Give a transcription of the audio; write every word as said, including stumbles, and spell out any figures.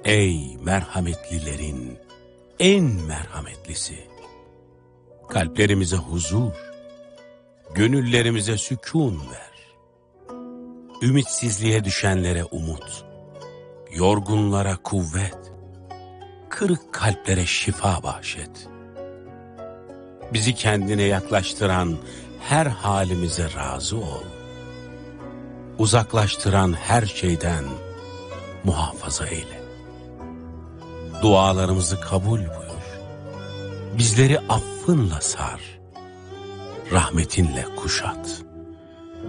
Ey merhametlilerin en merhametlisi! Kalplerimize huzur, gönüllerimize sükûn ver. Ümitsizliğe düşenlere umut, yorgunlara kuvvet, kırık kalplere şifa bahşet. Bizi kendine yaklaştıran her halimize razı ol. Uzaklaştıran her şeyden muhafaza eyle. Dualarımızı kabul buyur. Bizleri affınla sar, rahmetinle kuşat.